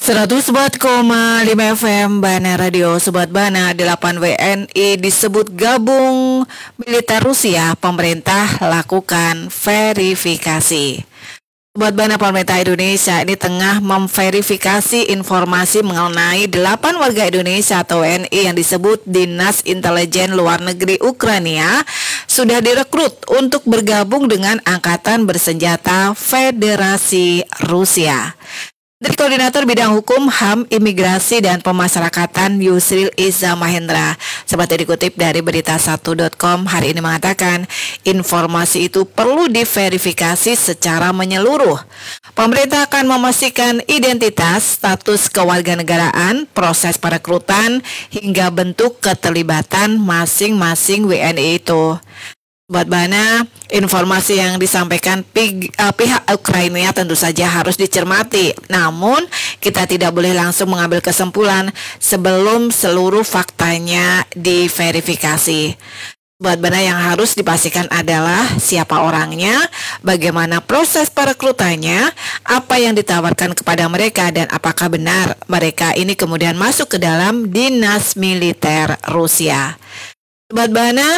104,5 FM Bana Radio. Sobat Bana, 8 WNI disebut gabung militer Rusia. Pemerintah lakukan verifikasi. Sobat Bana, pemerintah Indonesia ini tengah memverifikasi informasi mengenai 8 warga Indonesia atau WNI yang disebut Dinas Intelijen Luar Negeri Ukraina sudah direkrut untuk bergabung dengan Angkatan Bersenjata Federasi Rusia. Dari Koordinator Bidang Hukum, HAM, Imigrasi, dan Pemasyarakatan Yusril Iza Mahendra, seperti dikutip dari berita1.com, hari ini mengatakan informasi itu perlu diverifikasi secara menyeluruh. Pemerintah akan memastikan identitas, status kewarganegaraan, proses perekrutan, hingga bentuk keterlibatan masing-masing WNI itu. Buat Bana, informasi yang disampaikan pihak Ukraina tentu saja harus dicermati. Namun, kita tidak boleh langsung mengambil kesimpulan sebelum seluruh faktanya diverifikasi. Buat Bana, yang harus dipastikan adalah siapa orangnya, bagaimana proses perekrutannya, apa yang ditawarkan kepada mereka, dan apakah benar mereka ini kemudian masuk ke dalam dinas militer Rusia. Buat Bana,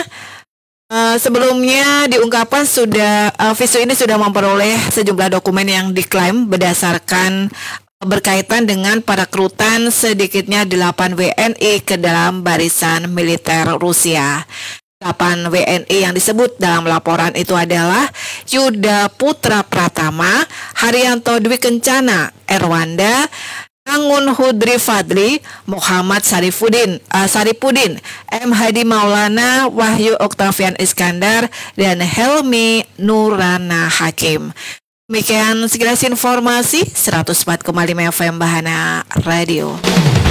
sebelumnya diungkapkan Visu ini sudah memperoleh sejumlah dokumen yang diklaim berkaitan dengan perekrutan sedikitnya 8 WNI ke dalam barisan militer Rusia. 8 WNI yang disebut dalam laporan itu adalah Yuda Putra Pratama, Haryanto Dwi Kencana, Erwanda, Angun Hudri Fadli, Muhammad Saripudin, M. Hadi Maulana, Wahyu Oktavian Iskandar, dan Helmi Nurana Hakim. Demikian sekilas informasi 104,5 FM Bahana Radio.